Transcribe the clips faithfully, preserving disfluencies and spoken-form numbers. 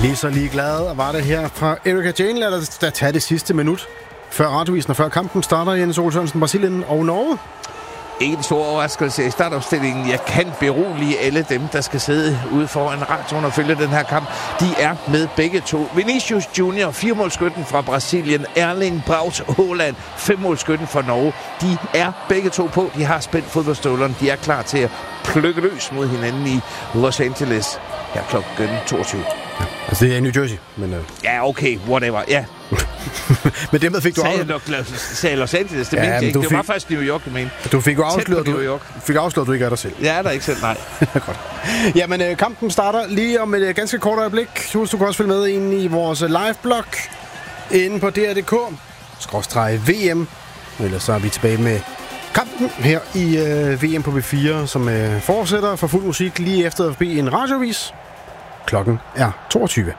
Lige så ligeglad var det her fra Erika Jane. Lad os da tage det sidste minut før radiovisen og før kampen starter. Jens Ole Sørensen, Brasilien og Norge. Ikke en stor overraskelse i startopstillingen. Jeg kan berolige alle dem, der skal sidde ude foran radioen og følge den her kamp. De er med begge to. Vinicius Junior, firemålskytten fra Brasilien. Erling Braut Haaland, femmålskytten fra Norge. De er begge to på. De har spændt fodboldstøvlerne. De er klar til at plukke løs mod hinanden i Los Angeles. Her klokken toogtyve. Ja, altså det er i New Jersey, men... Uh... Ja, okay, whatever, ja. Men dermed fik du afsløret... Sagde Los Angeles, det ja, mente ikke. Det fik... var faktisk New York, jeg mente. Du fik jo afsløret, du, fik afsløret, du ikke er der selv. Jeg er der ikke selv, nej. Godt. Jamen, øh, kampen starter lige om et øh, ganske kort øjeblik. Husk, du kan også følge med ind i vores live-blog inde på D R punktum d k skråstreg V M. Ellers så er vi tilbage med kampen her i øh, V M på B fire, som øh, fortsætter for fuld musik lige efter at blive en radiovis. Klokken er toogtyve.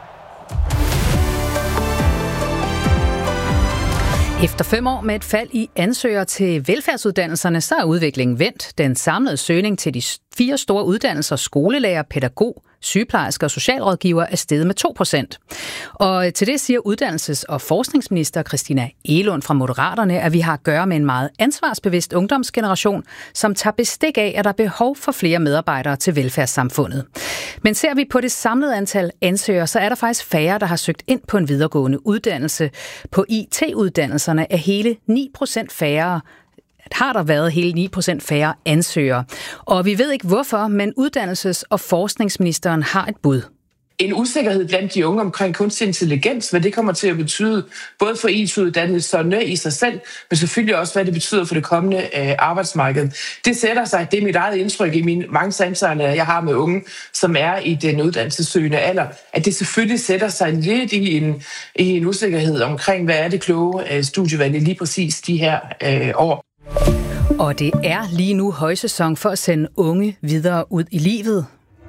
Efter fem år med et fald i ansøgere til velfærdsuddannelserne, så er udviklingen vendt. Den samlede søgning til de fire store uddannelser, skolelærer, pædagog, sygeplejersker og socialrådgiver, er steget med to procent. Og til det siger uddannelses- og forskningsminister Christina Egelund fra Moderaterne, at vi har at gøre med en meget ansvarsbevidst ungdomsgeneration, som tager bestik af, at der er behov for flere medarbejdere til velfærdssamfundet. Men ser vi på det samlede antal ansøgere, så er der faktisk færre, der har søgt ind på en videregående uddannelse. På I T-uddannelserne er hele ni procent færre har der været hele ni procent færre ansøgere. Og vi ved ikke hvorfor, men uddannelses- og forskningsministeren har et bud. En usikkerhed blandt de unge omkring kunstig intelligens, hvad det kommer til at betyde, både for I T-uddannelserne i sig selv, men selvfølgelig også, hvad det betyder for det kommende øh, arbejdsmarked. Det sætter sig, det er mit eget indtryk i mine mange samtaler, jeg har med unge, som er i den uddannelsessøgende alder, at det selvfølgelig sætter sig lidt i en, i en usikkerhed omkring, hvad er det kloge øh, studievalg lige præcis de her øh, år. Og det er lige nu højsæson for at sende unge videre ud i livet.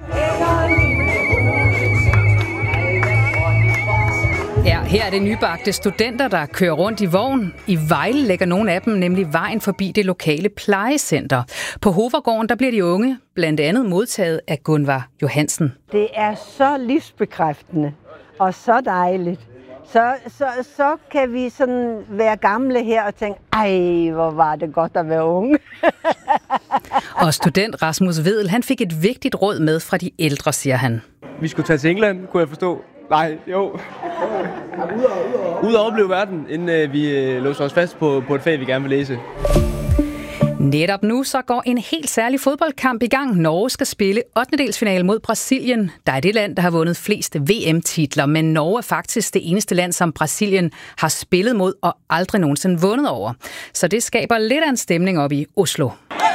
Ja, her er det nybagte studenter, der kører rundt i vogn. I Vejle lægger nogle af dem nemlig vejen forbi det lokale plejecenter. På Hovergården, der bliver de unge blandt andet modtaget af Gunvar Johansen. Det er så livsbekræftende og så dejligt. Så, så, så kan vi sådan være gamle her og tænke, ej, hvor var det godt at være unge. Og student Rasmus Vedel, han fik et vigtigt råd med fra de ældre, siger han. Vi skulle tage til England, kunne jeg forstå. Nej, jo. Ud og opleve verden, inden øh, vi øh, låser os fast på, på et fag, vi gerne vil læse. Netop nu så går en helt særlig fodboldkamp i gang. Norge skal spille ottendedelsfinale mod Brasilien. Der er det land, der har vundet flest V M-titler, men Norge er faktisk det eneste land, som Brasilien har spillet mod og aldrig nogensinde vundet over. Så det skaber lidt af en stemning op i Oslo.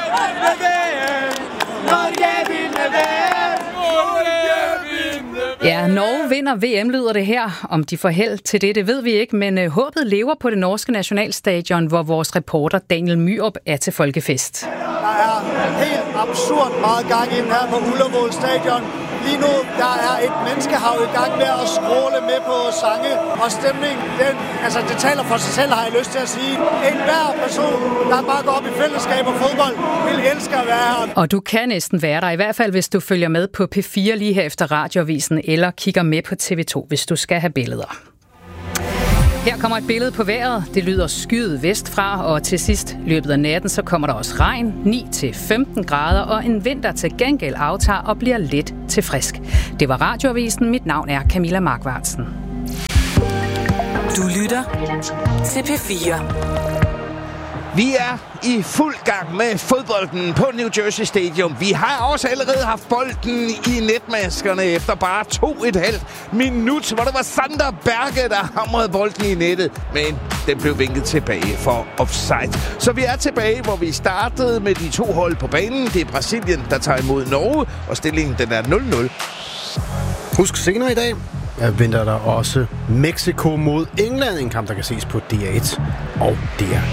Ja, Norge vinder V M, lyder det her. Om de får held til det, det ved vi ikke, men øh, håbet lever på det norske nationalstadion, hvor vores reporter Daniel Myrup er til folkefest. Der er helt absurd meget gang ind her på Ullevål Stadion. Lige nu der er et menneskehav i gang med at skråle med på sange og stemning. Den, altså, det taler for sig selv, har jeg lyst til at sige. En hver person, der bare går op i fællesskab og fodbold, vil elske at være her. Og du kan næsten være der, i hvert fald hvis du følger med på P fire lige her efter radioavisen, eller kigger med på T V to, hvis du skal have billeder. Her kommer et billede på vejret. Det lyder skyet vestfra, og til sidst løbet af natten, så kommer der også regn, ni til femten grader, og en vind, der til gengæld aftager og bliver lidt til frisk. Det var radioavisen. Mit navn er Camilla Markvartsen. Du lytter til P fire. Vi er i fuld gang med fodbolden på New Jersey Stadium. Vi har også allerede haft bolden i netmaskerne efter bare to og et halvt minut, hvor det var Sander Berge, der hamrede bolden i nettet. Men den blev vinket tilbage for offside. Så vi er tilbage, hvor vi startede med de to hold på banen. Det er Brasilien, der tager imod Norge, og stillingen den er nul nul. Husk senere i dag, jeg venter der også Mexico mod England. En kamp, der kan ses på D R et og D R